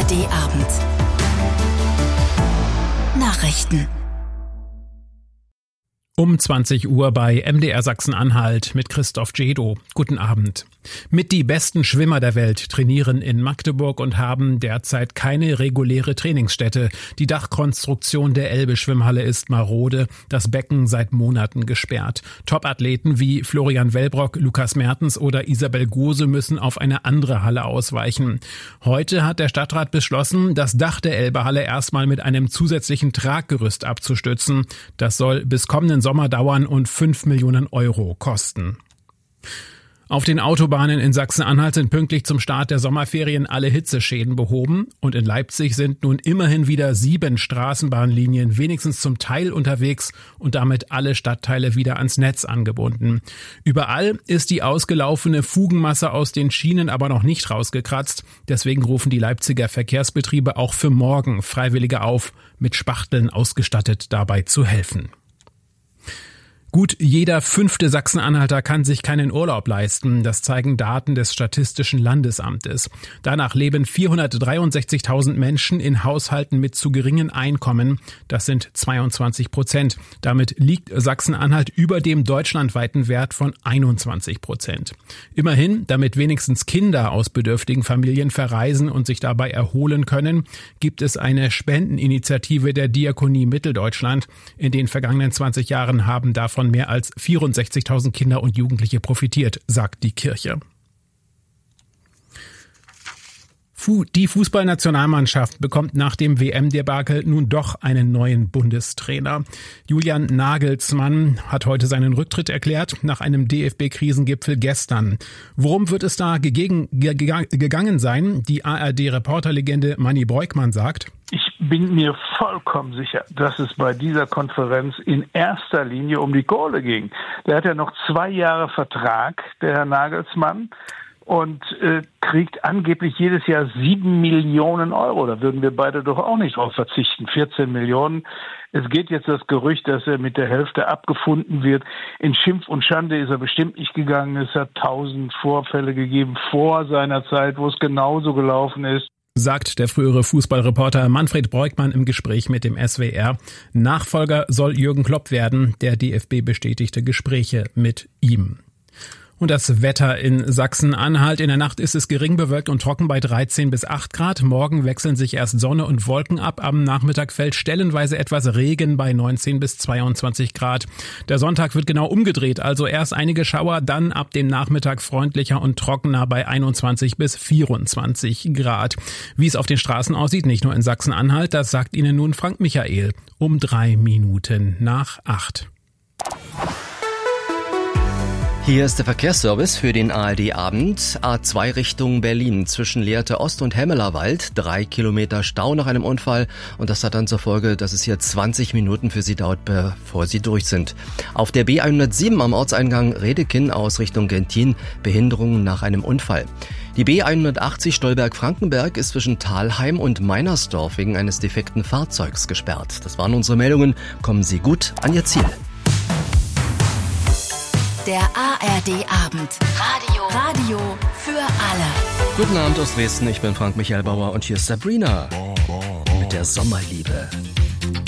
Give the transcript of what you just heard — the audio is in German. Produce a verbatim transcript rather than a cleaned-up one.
D-Abend. Nachrichten. Um zwanzig Uhr bei M D R Sachsen-Anhalt mit Christoph Jedo. Guten Abend. Mit die besten Schwimmer der Welt trainieren in Magdeburg und haben derzeit keine reguläre Trainingsstätte. Die Dachkonstruktion der Elbe-Schwimmhalle ist marode, das Becken seit Monaten gesperrt. Top-Athleten wie Florian Wellbrock, Lukas Mertens oder Isabel Gose müssen auf eine andere Halle ausweichen. Heute hat der Stadtrat beschlossen, das Dach der Elbe-Halle erstmal mit einem zusätzlichen Traggerüst abzustützen. Das soll bis kommenden Sommer dauern und fünf Millionen Euro kosten. Auf den Autobahnen in Sachsen-Anhalt sind pünktlich zum Start der Sommerferien alle Hitzeschäden behoben und in Leipzig sind nun immerhin wieder sieben Straßenbahnlinien wenigstens zum Teil unterwegs und damit alle Stadtteile wieder ans Netz angebunden. Überall ist die ausgelaufene Fugenmasse aus den Schienen aber noch nicht rausgekratzt. Deswegen rufen die Leipziger Verkehrsbetriebe auch für morgen Freiwillige auf, mit Spachteln ausgestattet dabei zu helfen. Gut jeder fünfte Sachsen-Anhalter kann sich keinen Urlaub leisten. Das zeigen Daten des Statistischen Landesamtes. Danach leben vierhundertdreiundsechzigtausend Menschen in Haushalten mit zu geringen Einkommen. Das sind zweiundzwanzig Prozent. Damit liegt Sachsen-Anhalt über dem deutschlandweiten Wert von einundzwanzig Prozent. Immerhin, damit wenigstens Kinder aus bedürftigen Familien verreisen und sich dabei erholen können, gibt es eine Spendeninitiative der Diakonie Mitteldeutschland. In den vergangenen zwanzig Jahren haben davon von mehr als vierundsechzigtausend Kinder und Jugendliche profitiert, sagt die Kirche. Die Fußballnationalmannschaft bekommt nach dem W M-Debakel nun doch einen neuen Bundestrainer. Julian Nagelsmann hat heute seinen Rücktritt erklärt, nach einem D F B-Krisengipfel gestern. Worum wird es da gegegen, gegangen sein? Die A R D-Reporterlegende Manni Breukmann sagt: Ich bin mir vollkommen sicher, dass es bei dieser Konferenz in erster Linie um die Kohle ging. Der hat ja noch zwei Jahre Vertrag, der Herr Nagelsmann, und äh, kriegt angeblich jedes Jahr sieben Millionen Euro. Da würden wir beide doch auch nicht drauf verzichten. vierzehn Millionen. Es geht jetzt das Gerücht, dass er mit der Hälfte abgefunden wird. In Schimpf und Schande ist er bestimmt nicht gegangen. Es hat tausend Vorfälle gegeben vor seiner Zeit, wo es genauso gelaufen ist, sagt der frühere Fußballreporter Manfred Breukmann im Gespräch mit dem S W R. Nachfolger soll Jürgen Klopp werden. Der D F B bestätigte Gespräche mit ihm. Und das Wetter in Sachsen-Anhalt. In der Nacht ist es gering bewölkt und trocken bei dreizehn bis acht Grad. Morgen wechseln sich erst Sonne und Wolken ab. Am Nachmittag fällt stellenweise etwas Regen bei neunzehn bis zweiundzwanzig Grad. Der Sonntag wird genau umgedreht, also erst einige Schauer, dann ab dem Nachmittag freundlicher und trockener bei einundzwanzig bis vierundzwanzig Grad. Wie es auf den Straßen aussieht, nicht nur in Sachsen-Anhalt, das sagt Ihnen nun Frank Michael um drei Minuten nach acht. Hier ist der Verkehrsservice für den A R D-Abend. A zwei Richtung Berlin zwischen Lehrte Ost und Hemmelerwald. Drei Kilometer Stau nach einem Unfall. Und das hat dann zur Folge, dass es hier zwanzig Minuten für Sie dauert, bevor Sie durch sind. Auf der B hundertsieben am Ortseingang Redekinn aus Richtung Gentin Behinderungen nach einem Unfall. Die B hundertachtzig Stolberg-Frankenberg ist zwischen Thalheim und Meinersdorf wegen eines defekten Fahrzeugs gesperrt. Das waren unsere Meldungen. Kommen Sie gut an Ihr Ziel. Der A R D-Abend. Radio. Radio für alle. Guten Abend aus Dresden, ich bin Frank Michael Bauer und hier ist Sabrina mit der Sommerliebe.